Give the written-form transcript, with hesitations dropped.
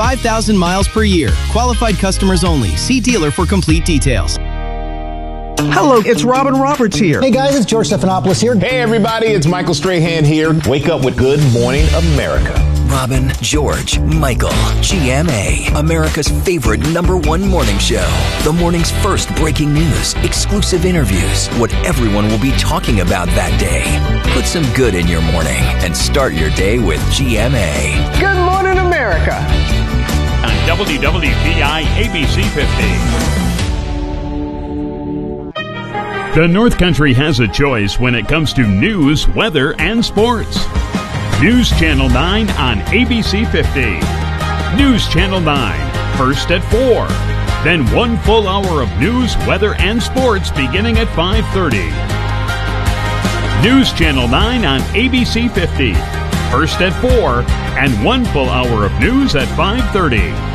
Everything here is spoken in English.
5,000 miles per year. Qualified customers only. See dealer for complete details. Hello, it's Robin Roberts here. Hey guys, it's George Stephanopoulos here. Hey everybody, it's Michael Strahan here. Wake up with Good Morning America. Robin, George, Michael, GMA, America's favorite #1 morning show. The morning's first breaking news, exclusive interviews, what everyone will be talking about that day. Put some good in your morning and start your day with GMA. Good Morning America. On WWPI ABC 50. The North Country has a choice when it comes to news, weather, and sports. News Channel 9 on ABC 50. News Channel 9, first at 4. Then 1 full hour of news, weather, and sports beginning at 5:30. News Channel 9 on ABC 50, first at 4, and 1 full hour of news at 5:30.